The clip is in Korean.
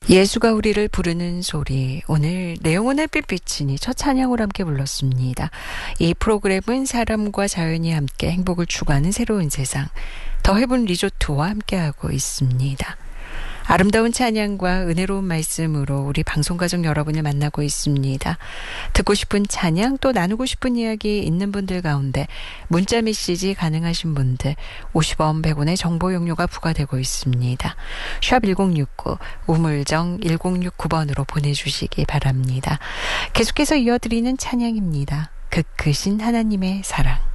예수가 우리를 부르는 소리. 오늘 내용은 햇빛비치니 첫 찬양으로 함께 불렀습니다. 이 프로그램은 사람과 자연이 함께 행복을 추구하는 새로운 세상 더 헤븐 리조트와 함께하고 있습니다. 아름다운 찬양과 은혜로운 말씀으로 우리 방송가족 여러분을 만나고 있습니다. 듣고 싶은 찬양 또 나누고 싶은 이야기 있는 분들 가운데 문자 메시지 가능하신 분들 50원 100원의 정보 용료가 부과되고 있습니다. 샵 1069 우물정 1069번으로 보내주시기 바랍니다. 계속해서 이어드리는 찬양입니다. 그 크신 하나님의 사랑.